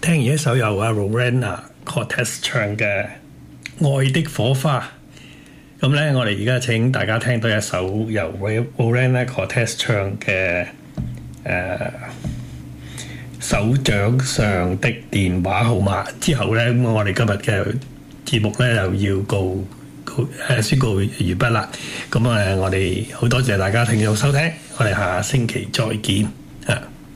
聽完一首由阿 Rowena Cortez 唱嘅《愛的火花》。咁咧，我哋而家請大家聽到一首由 Rowena Cortez 唱嘅手掌上的電話號碼之後咧，咁我哋今日嘅節目咧又要宣告完畢啦。咁我哋好多謝大家聽眾收聽，我哋下星期再見啊！